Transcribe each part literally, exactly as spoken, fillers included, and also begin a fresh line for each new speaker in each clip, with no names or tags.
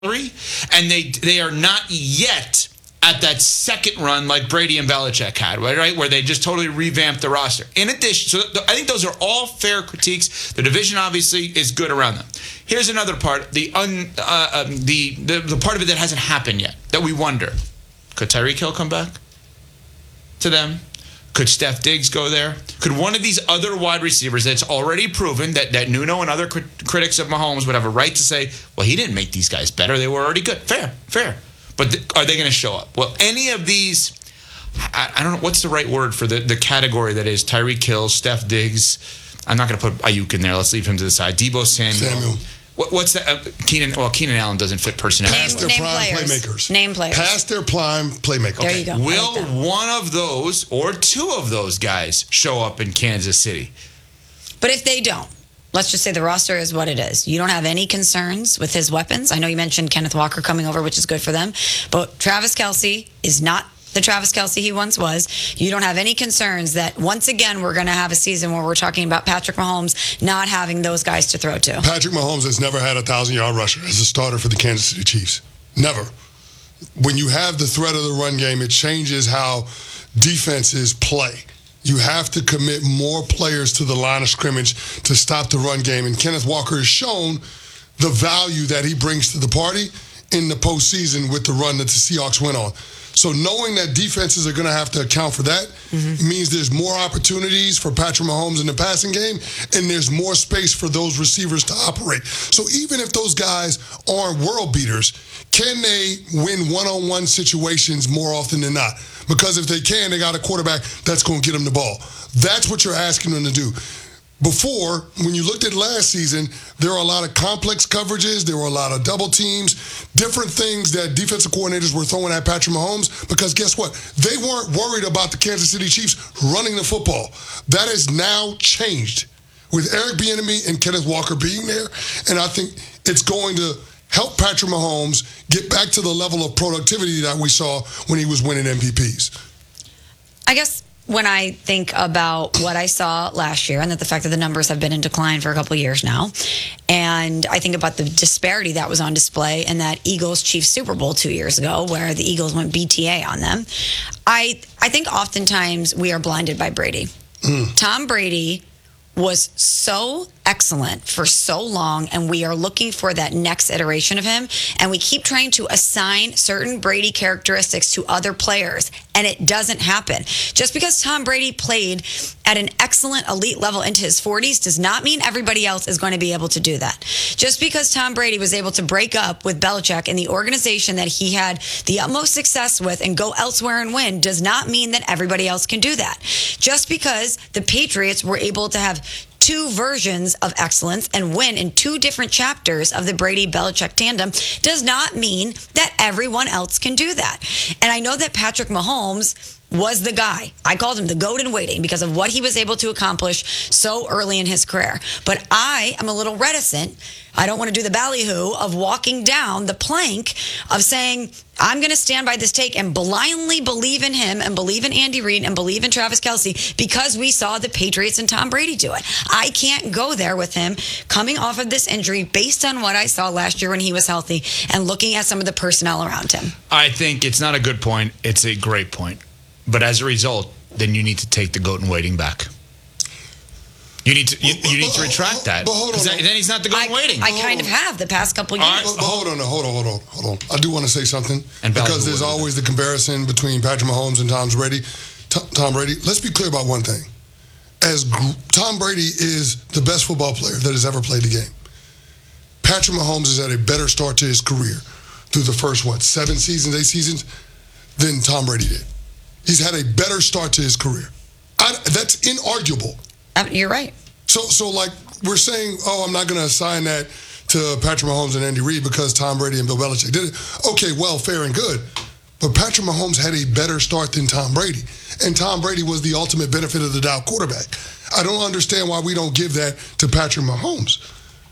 and they they are not yet at that second run like Brady and Belichick had, right? Where they just totally revamped the roster. In addition, so I think those are all fair critiques. The division obviously is good around them. Here's another part, the un, uh, um, the, the the part of it that hasn't happened yet, that we wonder. Could Tyreek Hill come back to them? Could Steph Diggs go there? Could one of these other wide receivers that's already proven that, that Nuno and other crit- critics of Mahomes would have a right to say, well, he didn't make these guys better. They were already good. Fair, fair. But th- are they going to show up? Well, any of these, I, I don't know, what's the right word for the, the category that is Tyreek Hill, Steph Diggs? I'm not going to put Ayuk in there. Let's leave him to the side. Deebo Samuel. Samuel. What, what's that? Uh, Keenan, well, Keenan Allen doesn't fit personality.
Past their
name
prime
players.
playmakers.
Name players.
Past their prime playmakers.
There
okay.
you go.
Will
like
one of those or two of those guys show up in Kansas City?
But if they don't, let's just say the roster is what it is. You don't have any concerns with his weapons. I know you mentioned Kenneth Walker coming over, which is good for them. But Travis Kelce is not the Travis Kelce he once was. You don't have any concerns that once again we're going to have a season where we're talking about Patrick Mahomes not having those guys to throw to.
Patrick Mahomes has never had a thousand-yard rusher as a starter for the Kansas City Chiefs. Never. When you have the threat of the run game, it changes how defenses play. You have to commit more players to the line of scrimmage to stop the run game. And Kenneth Walker has shown the value that he brings to the party in the postseason with the run that the Seahawks went on. So knowing that defenses are going to have to account for that mm-hmm. means there's more opportunities for Patrick Mahomes in the passing game, and there's more space for those receivers to operate. So even if those guys aren't world beaters, can they win one-on-one situations more often than not? Because if they can, they got a quarterback that's going to get them the ball. That's what you're asking them to do. Before, when you looked at last season, there were a lot of complex coverages. There were a lot of double teams, different things that defensive coordinators were throwing at Patrick Mahomes because guess what? They weren't worried about the Kansas City Chiefs running the football. That has now changed with Eric Bieniemy and Kenneth Walker being there, and I think it's going to help Patrick Mahomes get back to the level of productivity that we saw when he was winning M V Ps.
I guess when I think about what I saw last year and that the fact that the numbers have been in decline for a couple of years now, and I think about the disparity that was on display in that Eagles-Chiefs Super Bowl two years ago where the Eagles went B T A on them, I, I think oftentimes we are blinded by Brady. Mm. Tom Brady was so excellent for so long, and we are looking for that next iteration of him, and we keep trying to assign certain Brady characteristics to other players, and it doesn't happen. Just because Tom Brady played at an excellent elite level into his forties does not mean everybody else is going to be able to do that. Just because Tom Brady was able to break up with Belichick and the organization that he had the utmost success with and go elsewhere and win does not mean that everybody else can do that. Just because the Patriots were able to have two versions of excellence and win in two different chapters of the Brady-Belichick tandem does not mean that everyone else can do that. And I know that Patrick Mahomes was the guy. I called him the GOAT in waiting because of what he was able to accomplish so early in his career. But I am a little reticent. I don't want to do the ballyhoo of walking down the plank of saying, I'm going to stand by this take and blindly believe in him and believe in Andy Reid and believe in Travis Kelce because we saw the Patriots and Tom Brady do it. I can't go there with him coming off of this injury based on what I saw last year when he was healthy and looking at some of the personnel around him.
I think it's not a good point. It's a great point. But as a result, then you need to take the GOAT in waiting back. You need to you, you need to retract that.
But hold on.
Then he's not the GOAT in waiting.
I kind of have the past couple years.
Right.
But, but hold on, hold on, hold on, hold on. I do want to say something
And
because there's always the comparison between Patrick Mahomes and Tom Brady. Tom, Tom Brady. Let's be clear about one thing. As gr- Tom Brady is the best football player that has ever played the game, Patrick Mahomes has had a better start to his career through the first what seven seasons, eight seasons than Tom Brady did. He's had a better start to his career. I, that's inarguable.
Uh, you're right.
So, so like we're saying, oh, I'm not going to assign that to Patrick Mahomes and Andy Reid because Tom Brady and Bill Belichick did it. Okay, well, fair and good. But Patrick Mahomes had a better start than Tom Brady. And Tom Brady was the ultimate benefit of the doubt quarterback. I don't understand why we don't give that to Patrick Mahomes.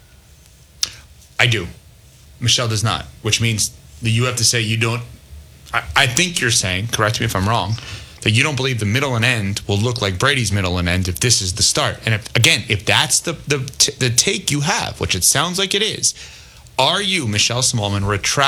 I do. Michelle does not, which means that you have to say you don't. I, I think you're saying, correct me if I'm wrong, that you don't believe the middle and end will look like Brady's middle and end if this is the start. And if, again, if that's the the, t- the take you have, which it sounds like it is, Are you, Michelle Smallman, retracting